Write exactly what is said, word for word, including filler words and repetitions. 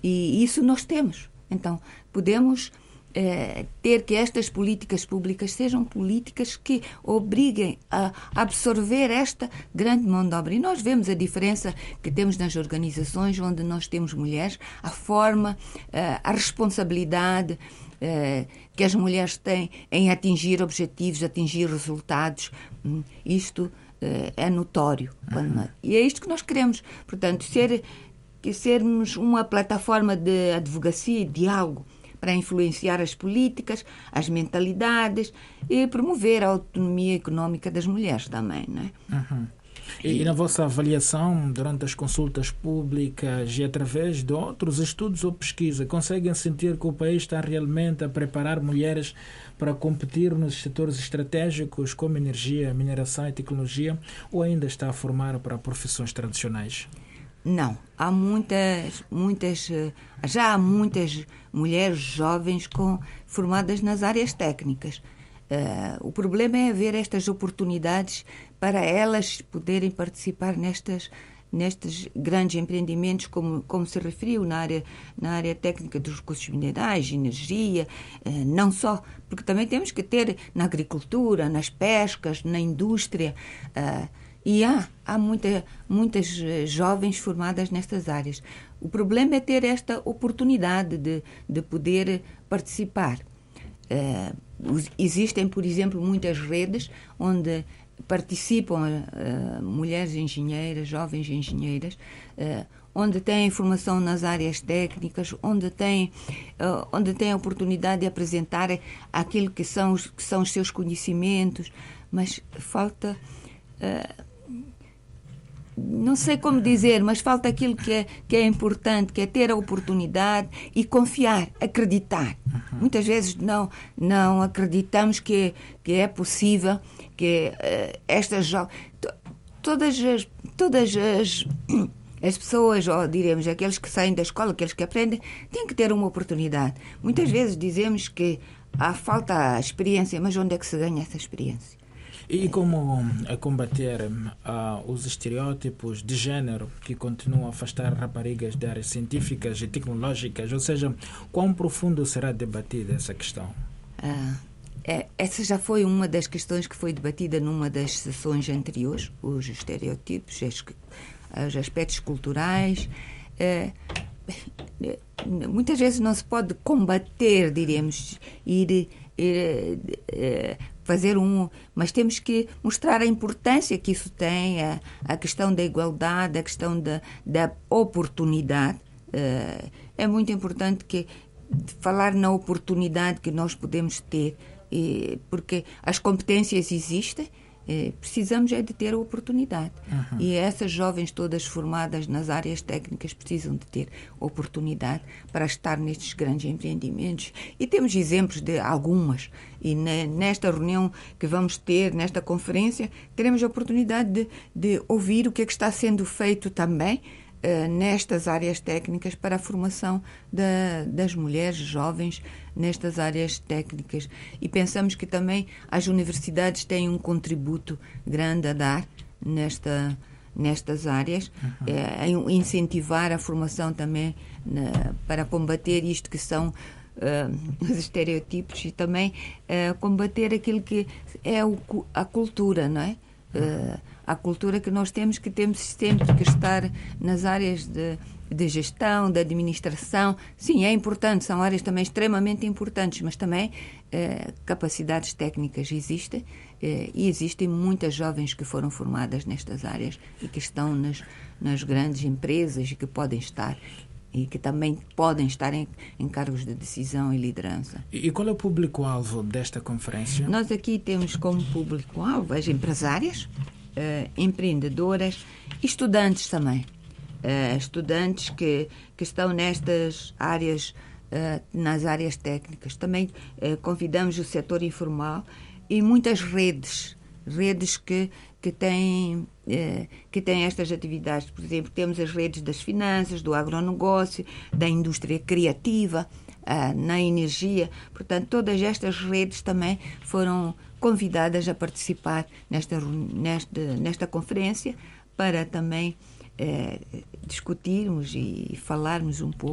E isso nós temos. Então, podemos eh, ter que estas políticas públicas sejam políticas que obriguem a absorver esta grande mão de obra. E nós vemos a diferença que temos nas organizações onde nós temos mulheres, a forma, eh, a responsabilidade eh, que as mulheres têm em atingir objetivos, atingir resultados. Hum, isto eh, é notório. Uhum. E é isto que nós queremos. Portanto, ser... que sermos uma plataforma de advocacia e diálogo para influenciar as políticas, as mentalidades e promover a autonomia económica das mulheres também, não é? Uhum. E, e na vossa avaliação, durante as consultas públicas e através de outros estudos ou pesquisa, conseguem sentir que o país está realmente a preparar mulheres para competir nos setores estratégicos como energia, mineração e tecnologia, ou ainda está a formar para profissões tradicionais? Não, há muitas, muitas, já há muitas mulheres jovens com, formadas nas áreas técnicas. Uh, o problema é haver estas oportunidades para elas poderem participar nestas, nestes grandes empreendimentos, como, como se referiu, na área, na área técnica dos recursos minerais, energia, uh, não só, porque também temos que ter na agricultura, nas pescas, na indústria. Uh, E há, há muita, muitas jovens formadas nestas áreas. O problema é ter esta oportunidade de, de poder participar. Uh, existem, por exemplo, muitas redes onde participam uh, mulheres engenheiras, jovens engenheiras, uh, onde têm formação nas áreas técnicas, onde têm, uh, onde têm a oportunidade de apresentar aquilo que são os, que são os seus conhecimentos, mas falta... Uh, não sei como dizer, mas falta aquilo que é, que é importante, que é ter a oportunidade e confiar, acreditar. Uhum. Muitas vezes não, não acreditamos que, que é possível que uh, estas jovens... Todas as, todas as, as pessoas, ou diremos, aqueles que saem da escola, aqueles que aprendem, têm que ter uma oportunidade. Muitas vezes dizemos que há falta a experiência, mas onde é que se ganha essa experiência? E como a combater uh, os estereótipos de género que continuam a afastar raparigas de áreas científicas e tecnológicas? Ou seja, quão profundo será debatida essa questão? Ah, é, essa já foi uma das questões que foi debatida numa das sessões anteriores, os estereótipos, os, os aspectos culturais. É, muitas vezes não se pode combater, diríamos, ir... ir é, fazer um, mas temos que mostrar a importância que isso tem, a, a questão da igualdade, a questão da, da oportunidade. Uh, é muito importante que falar na oportunidade que nós podemos ter, e, porque as competências existem, e precisamos é de ter a oportunidade. Uhum. E essas jovens todas formadas nas áreas técnicas precisam de ter oportunidade para estar nestes grandes empreendimentos. E temos exemplos de algumas. E ne, nesta reunião que vamos ter, nesta conferência, teremos a oportunidade de, de ouvir o que é que está sendo feito também uh, nestas áreas técnicas para a formação da, das mulheres jovens nestas áreas técnicas. E pensamos que também as universidades têm um contributo grande a dar nesta, nestas áreas, uhum. é, em incentivar a formação também na, para combater isto que são uh, os estereotipos e também uh, combater aquilo que é o, a cultura, não é? Uh, a cultura que nós temos, que temos sempre que estar nas áreas de de gestão, de administração. Sim, é importante, são áreas também extremamente importantes, mas também eh, capacidades técnicas existem eh, e existem muitas jovens que foram formadas nestas áreas e que estão nas, nas grandes empresas e que podem estar e que também podem estar em, em cargos de decisão e liderança. E qual é o público-alvo desta conferência? Nós aqui temos como público-alvo as empresárias, eh, empreendedoras e estudantes também. Uh, estudantes que, que estão nestas áreas, uh, nas áreas técnicas. Também uh, convidamos o setor informal e muitas redes, redes que, que, têm, uh, que têm estas atividades. Por exemplo, temos as redes das finanças, do agronegócio, da indústria criativa, uh, na energia. Portanto, todas estas redes também foram convidadas a participar nesta, nesta, nesta conferência para também É, discutirmos e falarmos um pouco